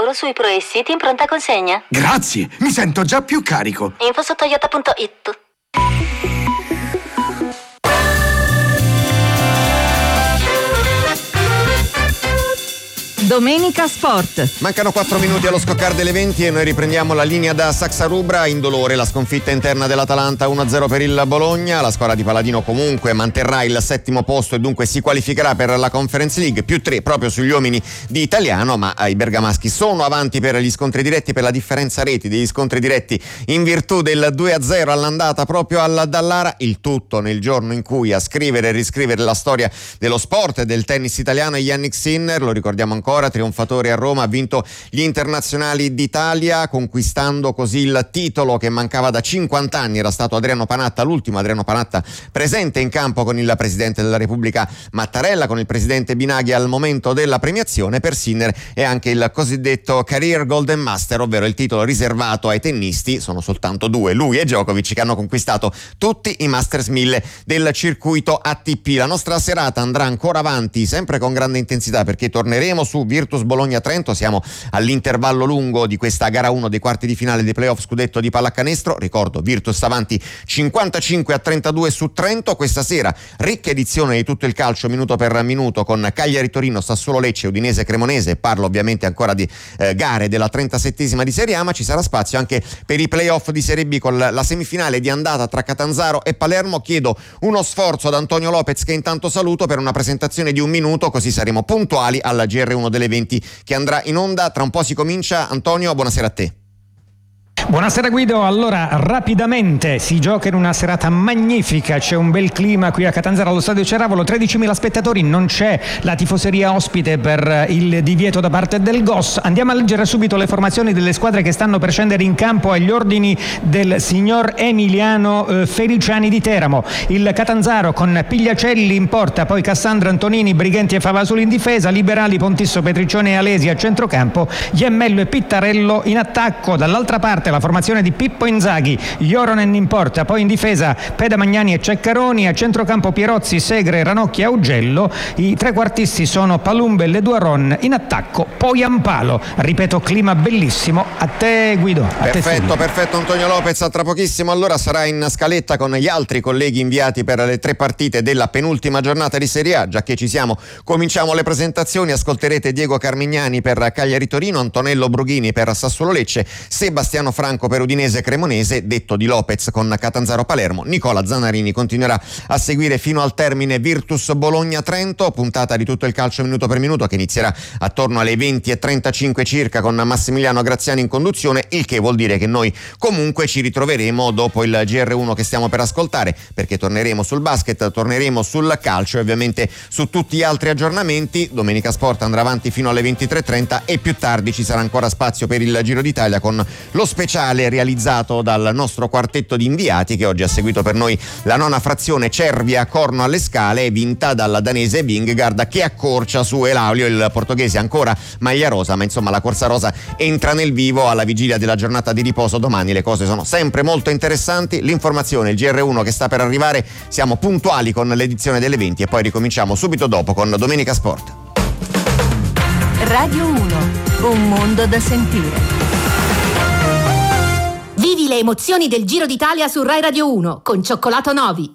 solo sui Pro e siti in pronta consegna. Grazie, mi sento già più carico. Info su toyota.it. Domenica Sport. Mancano 4 minuti allo scoccar delle 20 e noi riprendiamo la linea da Saxa Rubra. Indolore la sconfitta interna dell'Atalanta 1-0 per il Bologna. La squadra di Paladino comunque manterrà il 7° posto e dunque si qualificherà per la Conference League, più 3 proprio sugli uomini di Italiano, ma i bergamaschi sono avanti per gli scontri diretti, per la differenza reti degli scontri diretti in virtù del 2-0 all'andata proprio alla Dallara. Il tutto nel giorno in cui a scrivere e riscrivere la storia dello sport e del tennis italiano è Jannik Sinner, lo ricordiamo ancora, trionfatore a Roma, ha vinto gli internazionali d'Italia conquistando così il titolo che mancava da 50 anni. Era stato Adriano Panatta, l'ultimo Adriano Panatta presente in campo con il Presidente della Repubblica Mattarella, con il Presidente Binaghi al momento della premiazione. Per Sinner è anche il cosiddetto Career Golden Master, ovvero il titolo riservato ai tennisti, sono soltanto 2, lui e Djokovic, che hanno conquistato tutti i Masters 1000 del circuito ATP. La nostra serata andrà ancora avanti sempre con grande intensità, perché torneremo su Virtus Bologna-Trento. Siamo all'intervallo lungo di questa gara 1 dei quarti di finale dei playoff scudetto di pallacanestro. Ricordo, Virtus avanti 55-32 su Trento. Questa sera ricca edizione di tutto il calcio minuto per minuto, con Cagliari-Torino, Sassuolo-Lecce, Udinese-Cremonese. Parlo ovviamente ancora di gare della 37esima di Serie A, ma ci sarà spazio anche per i playoff di Serie B con la semifinale di andata tra Catanzaro e Palermo. Chiedo uno sforzo ad Antonio Lopez, che intanto saluto, per una presentazione di 1 minuto, così saremo puntuali alla GR1 delle 20 che andrà in onda. Tra un po' si comincia. Antonio, buonasera a te. Buonasera Guido, allora rapidamente si gioca in una serata magnifica, c'è un bel clima qui a Catanzaro allo stadio Ceravolo, 13.000 spettatori, non c'è la tifoseria ospite per il divieto da parte del GOS. Andiamo a leggere subito le formazioni delle squadre che stanno per scendere in campo agli ordini del signor Emiliano Feliciani di Teramo. Il Catanzaro con Pigliacelli in porta, poi Cassandra, Antonini, Brighenti e Favasoli in difesa, Liberali, Pontisso, Petriccione e Alesi a centrocampo, Iemmello e Pittarello in attacco. Dall'altra parte la formazione di Pippo Inzaghi, Joronen in porta, poi in difesa Peda Magnani e Ceccaroni, a centrocampo Pierozzi, Segre, Ranocchi e Augello. I trequartisti sono Palumbe e Leduaron, in attacco poi Ampalo. Ripeto, clima bellissimo. A te Guido. Perfetto Antonio Lopez, a tra pochissimo. Allora sarà in scaletta con gli altri colleghi inviati per le 3 partite della penultima giornata di Serie A. Già che ci siamo, cominciamo le presentazioni. Ascolterete Diego Carmignani per Cagliari Torino, Antonello Brughini per Sassuolo Lecce, Sebastiano Franco per Udinese Cremonese, detto di Lopez con Catanzaro Palermo. Nicola Zanarini continuerà a seguire fino al termine Virtus Bologna Trento, puntata di tutto il calcio minuto per minuto che inizierà attorno alle 20:35 circa con Massimiliano Graziani in conduzione, il che vuol dire che noi comunque ci ritroveremo dopo il GR1 che stiamo per ascoltare, perché torneremo sul basket, torneremo sul calcio e ovviamente su tutti gli altri aggiornamenti. Domenica Sport andrà avanti fino alle 23:30 e più tardi ci sarà ancora spazio per il Giro d'Italia con lo speciale realizzato dal nostro quartetto di inviati, che oggi ha seguito per noi la 9ª frazione Cervia Corno alle Scale, vinta dalla danese Vingegaard, che accorcia su Elaulio. Il portoghese ancora maglia rosa, ma insomma la corsa rosa entra nel vivo alla vigilia della giornata di riposo domani. Le cose sono sempre molto interessanti, l'informazione, il GR1 che sta per arrivare. Siamo puntuali con l'edizione delle 20 e poi ricominciamo subito dopo con Domenica Sport. Radio 1, un mondo da sentire. Vivi le emozioni del Giro d'Italia su Rai Radio 1 con Cioccolato Novi.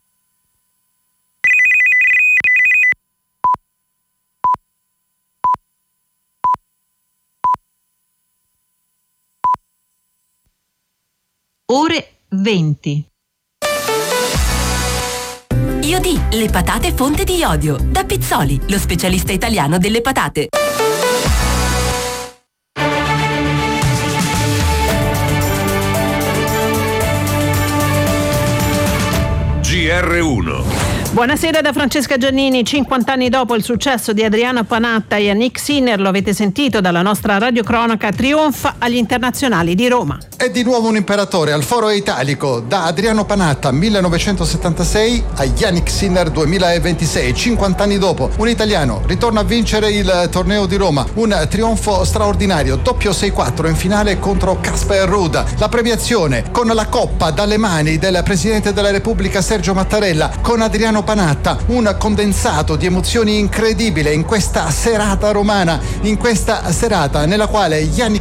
Ore 20. Iodì, le patate fonte di iodio. Da Pizzoli, lo specialista italiano delle patate. GR1. Buonasera da Francesca Giannini. 50 anni dopo il successo di Adriano Panatta e Jannik Sinner, lo avete sentito dalla nostra radiocronaca, trionfa agli internazionali di Roma. È di nuovo un imperatore al Foro Italico, da Adriano Panatta 1976 a Jannik Sinner 2026. 50 anni dopo un italiano ritorna a vincere il torneo di Roma, un trionfo straordinario, doppio 6-4 in finale contro Casper Ruud. La premiazione con la coppa dalle mani del Presidente della Repubblica Sergio Mattarella, con Adriano Panatta, un condensato di emozioni incredibile in questa serata romana, in questa serata nella quale Jannik